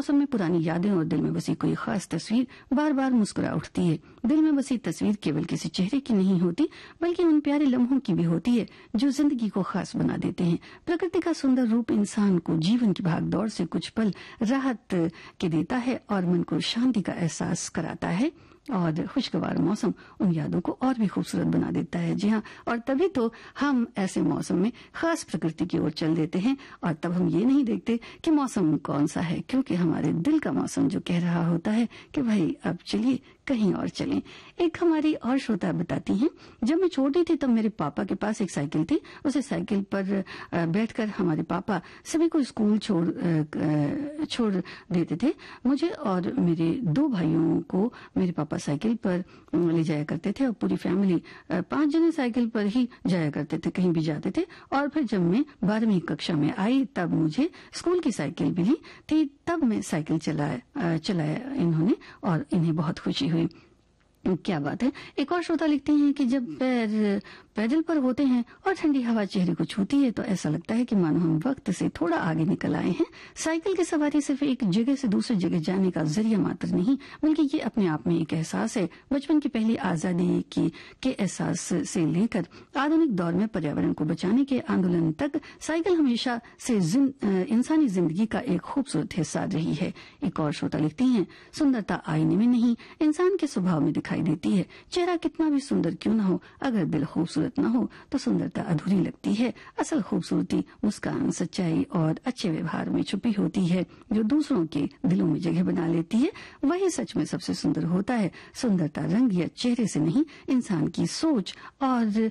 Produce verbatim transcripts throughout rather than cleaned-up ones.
मौसम में पुरानी यादें और दिल में बसी कोई खास तस्वीर बार बार मुस्कुरा उठती है। दिल में बसी तस्वीर केवल किसी चेहरे की नहीं होती, बल्कि उन प्यारे लम्हों की भी होती है जो जिंदगी को खास बना देते हैं। प्रकृति का सुंदर रूप इंसान को जीवन की भाग दौड़ से कुछ पल राहत के देता है और मन को शांति का एहसास कराता है, और खुशगवार मौसम उन यादों को और भी खूबसूरत बना देता है। जी हाँ, और तभी तो हम ऐसे मौसम में खास प्रकृति की ओर चल देते हैं, और तब हम ये नहीं देखते कि मौसम कौन सा है, क्योंकि हमारे दिल का मौसम जो कह रहा होता है कि भाई अब चलिए कहीं और चलें। एक हमारी और श्रोता बताती हैं, जब मैं छोटी थी तब मेरे पापा के पास एक साइकिल थी। उसे साइकिल पर बैठकर हमारे पापा सभी को स्कूल छोड़ छोड़ देते थे। मुझे और मेरे दो भाइयों को मेरे पापा साइकिल पर ले जाया करते थे, और पूरी फैमिली पांच जने साइकिल पर ही जाया करते थे, कहीं भी जाते थे। और फिर जब मैं बारहवीं कक्षा में आई तब मुझे स्कूल की साइकिल मिली थी, तब मैं साइकिल चलाया चलाया इन्होंने, और इन्हें बहुत खुशी हुई। क्या बात है। एक और श्रोता लिखते हैं कि जब पैर पैदल पर होते हैं और ठंडी हवा चेहरे को छूती है तो ऐसा लगता है कि मानो हम वक्त से थोड़ा आगे निकल आए हैं। साइकिल की सवारी सिर्फ एक जगह से दूसरी जगह जाने का जरिया मात्र नहीं, बल्कि ये अपने आप में एक एहसास है। बचपन की पहली आजादी की के एहसास से लेकर आधुनिक दौर में पर्यावरण को बचाने के आंदोलन तक साइकिल हमेशा से इंसानी जिंदगी का एक खूबसूरत हिस्सा रही है। एक और श्रोता लिखती हैं, सुंदरता आईने में नहीं इंसान के स्वभाव में दिखाई देती है। चेहरा कितना भी सुंदर क्यों न हो, अगर दिल खूबसूरत न हो तो सुंदरता अधूरी लगती है। असल खूबसूरती मुस्कान, सच्चाई और अच्छे व्यवहार में छुपी होती है, जो दूसरों के दिलों में जगह बना लेती है। वही सच में सबसे सुंदर होता है। सुंदरता रंग या चेहरे से नहीं, इंसान की सोच और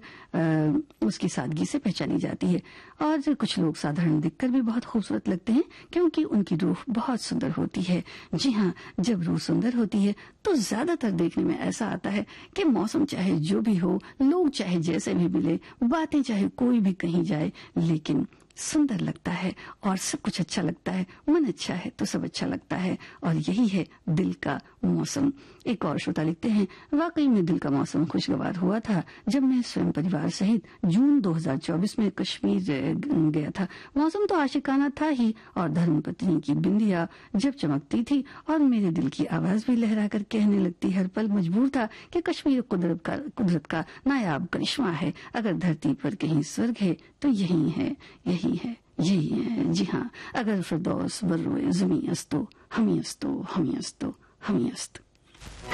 आ, उसकी सादगी से पहचानी जाती है। और कुछ लोग साधारण दिखकर भी बहुत खूबसूरत लगते हैं, क्योंकि उनकी रूह बहुत सुंदर होती है। जी हाँ, जब रूह सुंदर होती है तो ज्यादातर देखने में ऐसा आता है कि मौसम चाहे जो भी हो, लोग चाहे जैसे भी मिले, बातें चाहे कोई भी कहीं जाए, लेकिन सुंदर लगता है और सब कुछ अच्छा लगता है। मन अच्छा है तो सब अच्छा लगता है, और यही है दिल का मौसम। एक और श्रोता लिखते हैं, वाकई में दिल का मौसम खुशगवार हुआ था जब मैं स्वयं परिवार सहित जून दो हज़ार चौबीस में कश्मीर गया था। मौसम तो आशिकाना था ही, और धर्मपत्नी की बिंदिया जब चमकती थी और मेरे दिल की आवाज भी लहरा कर कहने लगती, हर पल मजबूर था कि कश्मीर कुदरत का कुदरत का नायाब करिश्मा है। अगर धरती पर कहीं स्वर्ग है तो यही है, यही है, यही है। जी हाँ, अगर फिरदौस बर्रोए ज़मीं अस्तो, हमी अस्तो, हमी अस्तो, हमी अस्त।